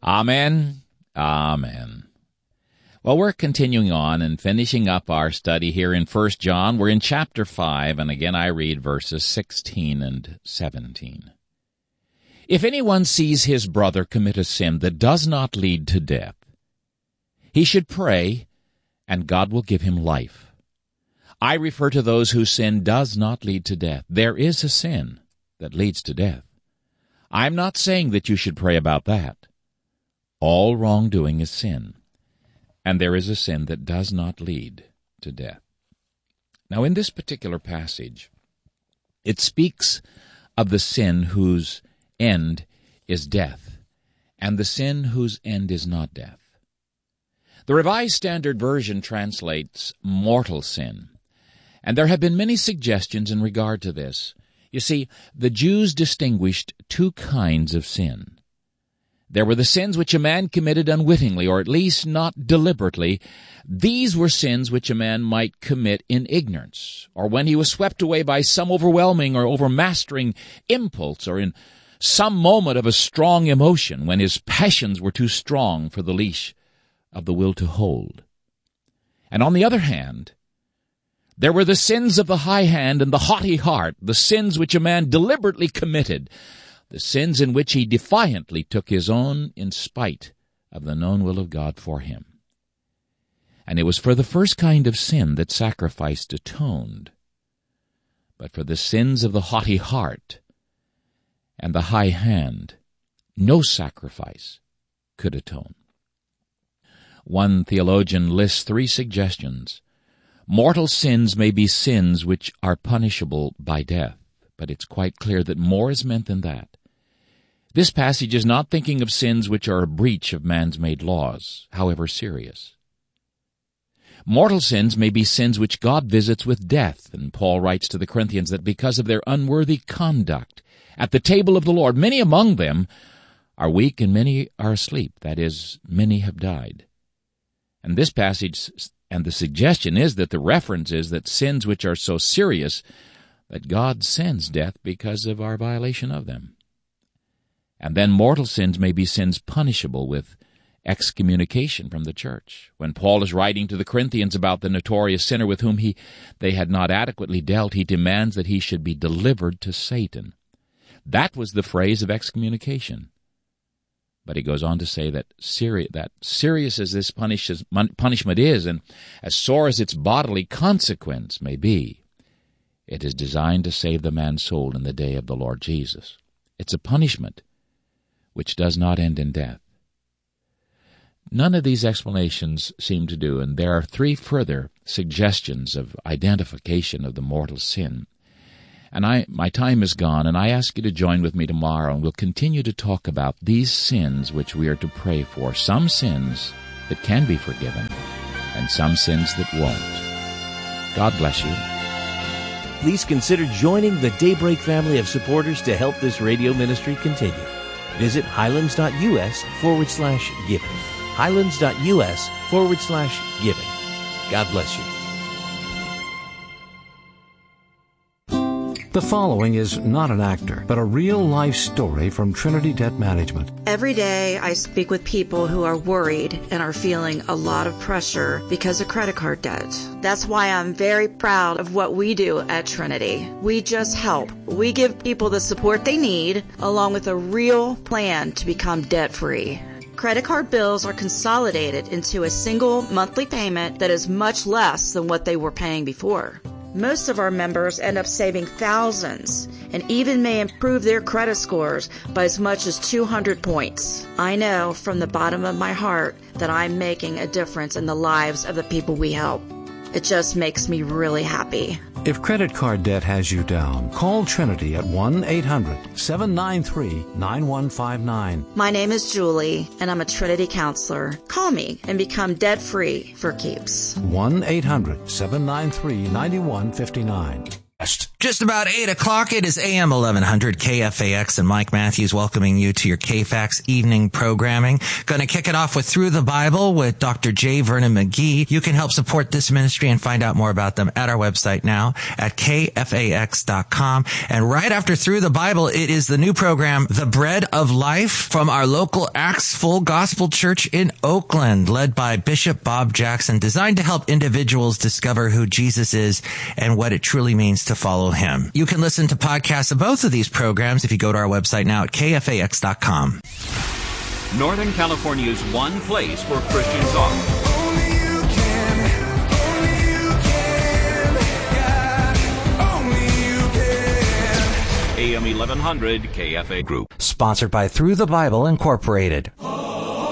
Amen. Amen. Well, we're continuing on and finishing up our study here in 1 John. We're in chapter 5, and again I read verses 16 and 17. If anyone sees his brother commit a sin that does not lead to death, he should pray, and God will give him life. I refer to those whose sin does not lead to death. There is a sin that leads to death. I'm not saying that you should pray about that. All wrongdoing is sin, and there is a sin that does not lead to death. Now, in this particular passage, it speaks of the sin whose end is death, and the sin whose end is not death. The Revised Standard Version translates mortal sin, and there have been many suggestions in regard to this. You see, the Jews distinguished two kinds of sin. There were the sins which a man committed unwittingly, or at least not deliberately. These were sins which a man might commit in ignorance, or when he was swept away by some overwhelming or overmastering impulse, or in some moment of a strong emotion, when his passions were too strong for the leash of the will to hold. And on the other hand, there were the sins of the high hand and the haughty heart, the sins which a man deliberately committed, the sins in which he defiantly took his own in spite of the known will of God for him. And it was for the first kind of sin that sacrifice atoned. But for the sins of the haughty heart and the high hand, no sacrifice could atone. One theologian lists 3 suggestions. Mortal sins may be sins which are punishable by death, but it's quite clear that more is meant than that. This passage is not thinking of sins which are a breach of man's made laws, however serious. Mortal sins may be sins which God visits with death, and Paul writes to the Corinthians that because of their unworthy conduct at the table of the Lord, many among them are weak and many are asleep. That is, many have died. And this passage, and the suggestion is that the reference is that sins which are so serious that God sends death because of our violation of them. And then mortal sins may be sins punishable with excommunication from the church. When Paul is writing to the Corinthians about the notorious sinner with whom they had not adequately dealt, he demands that he should be delivered to Satan. That was the phrase of excommunication. But he goes on to say that serious as this punishment is, and as sore as its bodily consequence may be, it is designed to save the man's soul in the day of the Lord Jesus. It's a punishment which does not end in death. None of these explanations seem to do, and there are 3 further suggestions of identification of the mortal sin. And my time is gone, and I ask you to join with me tomorrow, and we'll continue to talk about these sins which we are to pray for. Some sins that can be forgiven, and some sins that won't. God bless you. Please consider joining the Daybreak family of supporters to help this radio ministry continue. Visit highlands.us/giving. highlands.us/giving. God bless you. The following is not an actor, but a real-life story from Trinity Debt Management. Every day I speak with people who are worried and are feeling a lot of pressure because of credit card debt. That's why I'm very proud of what we do at Trinity. We just help. We give people the support they need, along with a real plan to become debt-free. Credit card bills are consolidated into a single monthly payment that is much less than what they were paying before. Most of our members end up saving thousands and even may improve their credit scores by as much as 200 points. I know from the bottom of my heart that I'm making a difference in the lives of the people we help. It just makes me really happy. If credit card debt has you down, call Trinity at 1-800-793-9159. My name is Julie, and I'm a Trinity counselor. Call me and become debt-free for keeps. 1-800-793-9159. Just about 8 o'clock. It is AM 1100 KFAX and Mike Matthews welcoming you to your KFAX evening programming. Going to kick it off with Through the Bible with Dr. J. Vernon McGee. You can help support this ministry and find out more about them at our website now at kfax.com. And right after Through the Bible, it is the new program, The Bread of Life, from our local Acts Full Gospel Church in Oakland, led by Bishop Bob Jackson, designed to help individuals discover who Jesus is and what it truly means to follow him. You can listen to podcasts of both of these programs if you go to our website now at kfax.com. Northern California's one place where Christians are. Only you can, God, only you can. AM 1100 KFA Group. Sponsored by Through the Bible Incorporated.